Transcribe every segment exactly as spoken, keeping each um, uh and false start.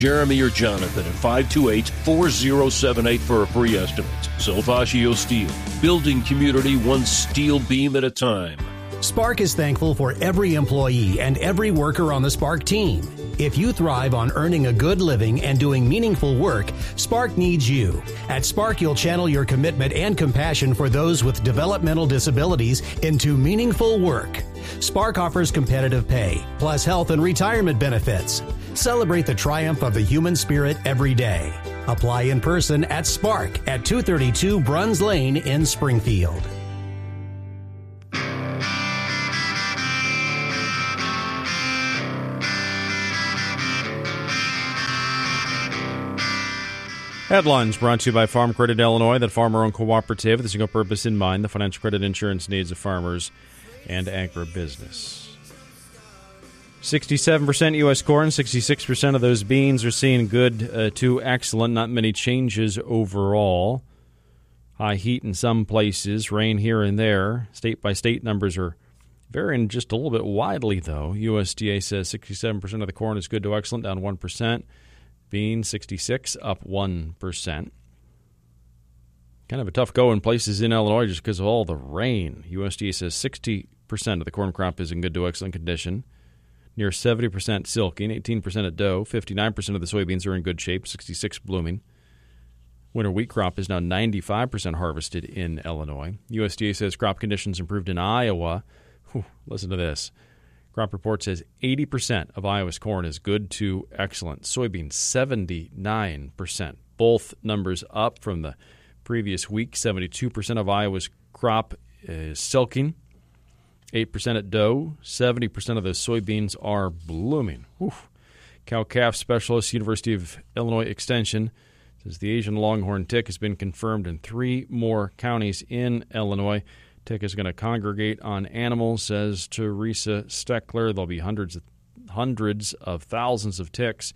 Jeremy or Jonathan at five two eight, four oh seven eight for a free estimate. Silvagio Steel, building community one steel beam at a time. Spark is thankful for every employee and every worker on the Spark team. If you thrive on earning a good living and doing meaningful work, Spark needs you. At Spark, you'll channel your commitment and compassion for those with developmental disabilities into meaningful work. Spark offers competitive pay, plus health and retirement benefits. Celebrate the triumph of the human spirit every day. Apply in person at Spark at two thirty-two Bruns Lane in Springfield. Headlines brought to you by Farm Credit Illinois, that farmer-owned cooperative with a single purpose in mind, the financial credit insurance needs of farmers and agribusiness. sixty-seven percent U S corn, sixty-six percent of those beans are seeing good uh, to excellent. Not many changes overall. High heat in some places, rain here and there. State-by-state numbers are varying just a little bit widely, though. U S D A says sixty-seven percent of the corn is good to excellent, down one percent. Beans, sixty-six, up one percent. Kind of a tough go in places in Illinois just because of all the rain. U S D A says sixty percent of the corn crop is in good to excellent condition. Near seventy percent silking, eighteen percent at dough, fifty-nine percent of the soybeans are in good shape, sixty-six blooming. Winter wheat crop is now ninety-five percent harvested in Illinois. U S D A says crop conditions improved in Iowa. Whew, listen to this. Crop report says eighty percent of Iowa's corn is good to excellent. Soybeans, seventy-nine percent. Both numbers up from the previous week. seventy-two percent of Iowa's crop is silking. eight percent at dough. seventy percent of the soybeans are blooming. Whew. Cow-calf specialist, University of Illinois Extension, says the Asian longhorn tick has been confirmed in three more counties in Illinois. Tick is going to congregate on animals, says Teresa Steckler. There'll be hundreds of, hundreds of thousands of ticks.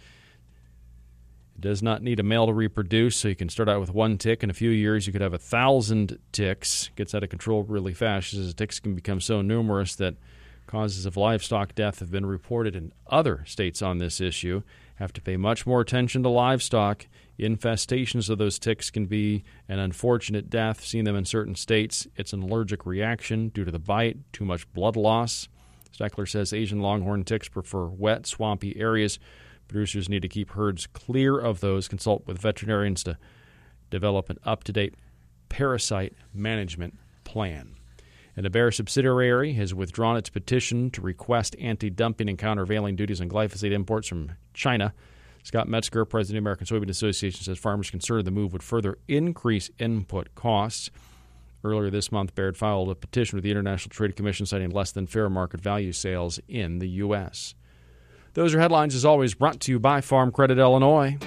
It does not need a male to reproduce, so you can start out with one tick. In a few years, you could have a thousand ticks. Gets out of control really fast. She says ticks can become so numerous that causes of livestock death have been reported in other states on this issue. Have to pay much more attention to livestock. Infestations of those ticks can be an unfortunate death. Seen them in certain states. It's an allergic reaction due to the bite, too much blood loss. Steckler says Asian longhorn ticks prefer wet, swampy areas. Producers need to keep herds clear of those. Consult with veterinarians to develop an up-to-date parasite management plan. And the Bayer subsidiary has withdrawn its petition to request anti-dumping and countervailing duties on glyphosate imports from China. Scott Metzger, president of the American Soybean Association, says farmers concerned the move would further increase input costs. Earlier this month, Bayer filed a petition with the International Trade Commission citing less than fair market value sales in the U S Those are headlines, as always, brought to you by Farm Credit Illinois.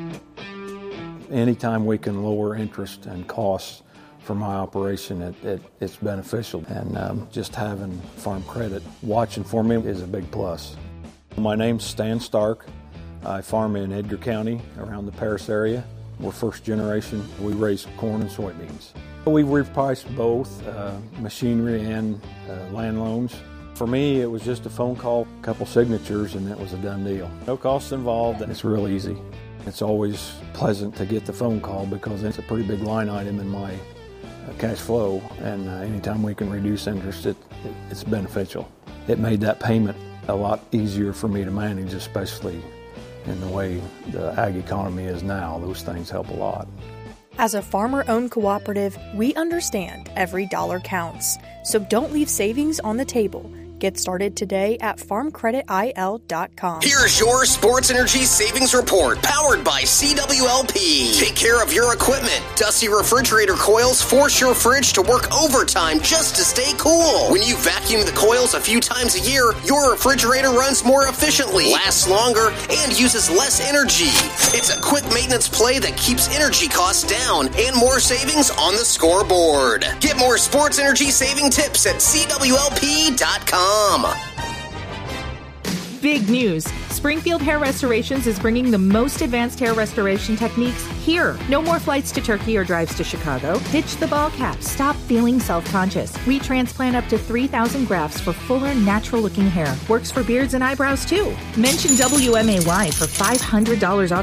Anytime we can lower interest and costs for my operation, it, it, it's beneficial. And um, just having Farm Credit watching for me is a big plus. My name's Stan Stark. I farm in Edgar County around the Paris area. We're first generation. We raise corn and soybeans. We've repriced both uh, machinery and uh, land loans. For me, it was just a phone call, a couple signatures, and it was a done deal. No costs involved, and it's real easy. It's always pleasant to get the phone call because it's a pretty big line item in my uh, cash flow, and uh, anytime we can reduce interest, it, it, it's beneficial. It made that payment a lot easier for me to manage, especially in the way the ag economy is now. Those things help a lot. As a farmer-owned cooperative, we understand every dollar counts. So don't leave savings on the table. Get started today at farm credit I L dot com. Here's your Sports Energy Savings Report, powered by C W L P. Take care of your equipment. Dusty refrigerator coils force your fridge to work overtime just to stay cool. When you vacuum the coils a few times a year, your refrigerator runs more efficiently, lasts longer, and uses less energy. It's a quick maintenance play that keeps energy costs down and more savings on the scoreboard. Get more sports energy saving tips at C W L P dot com. big news. Springfield Hair Restorations is bringing the most advanced hair restoration techniques here. No more flights to Turkey or drives to Chicago. Ditch the ball cap. Stop feeling self-conscious. We transplant up to three thousand grafts for fuller, natural-looking hair. Works for beards and eyebrows, too. Mention W M A Y for five hundred dollars off